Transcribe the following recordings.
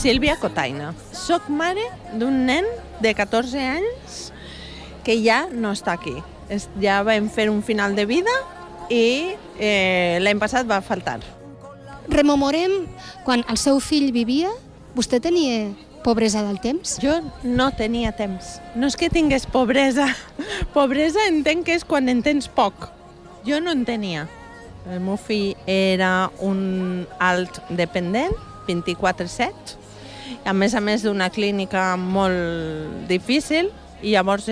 Sílvia Cotaina. Soc mare d'un nen de 14 anys que ja no està aquí. Ja vam fer un final de vida i l'any passat va faltar. Rememorem quan el seu fill vivia, vostè tenia pobresa del temps? Jo no tenia temps. No és que tingués pobresa. Pobresa entenc que és quan en tens poc. Jo no en tenia. El meu fill era un alt dependent, 24/7, a més d'una clínica molt difícil, i llavors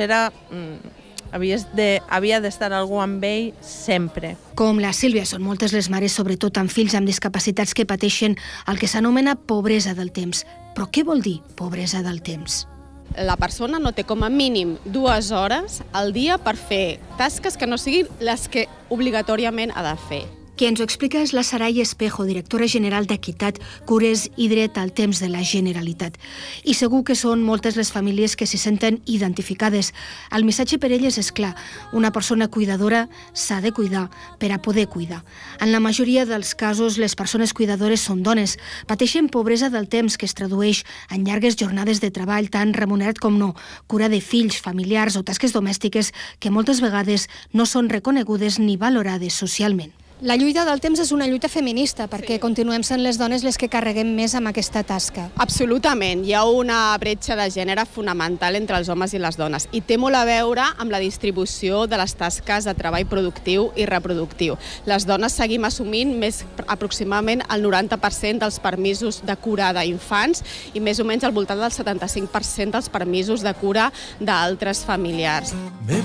havia d'estar algú amb ell sempre. Com la Sílvia, són moltes les mares, sobretot amb fills amb discapacitats, que pateixen el que s'anomena pobresa del temps. Però què vol dir pobresa del temps? La persona no té com a mínim 2 hores al dia per fer tasques que no siguin les que obligatòriament ha de fer. Qui ens ho explica és la Saray Espejo, directora general d'Equitat, Cures i Dret al Temps de la Generalitat. I segur que són moltes les famílies que s'hi senten identificades. El missatge per elles és clar: una persona cuidadora s'ha de cuidar per a poder cuidar. En la majoria dels casos, les persones cuidadores són dones. Pateixen pobresa del temps, que es tradueix en llargues jornades de treball, tant remunerat com no, cura de fills, familiars o tasques domèstiques que moltes vegades no són reconegudes ni valorades socialment. La lluita del temps és una lluita feminista, perquè continuem sent les dones les que carreguem més amb aquesta tasca. Absolutament. Hi ha una bretxa de gènere fonamental entre els homes i les dones i té molt a veure amb la distribució de les tasques de treball productiu i reproductiu. Les dones seguim assumint aproximadament el 90% dels permisos de cura d'infants i més o menys al voltant del 75% dels permisos de cura d'altres familiars.